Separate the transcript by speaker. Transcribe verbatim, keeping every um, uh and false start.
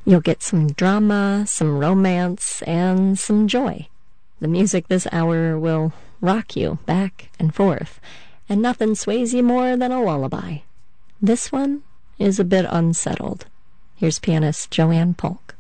Speaker 1: You'll get some drama, some romance, and some joy. The music this hour will rock you back and forth, and nothing sways you more than a lullaby. This one is a bit unsettled. Here's pianist Joanne Polk.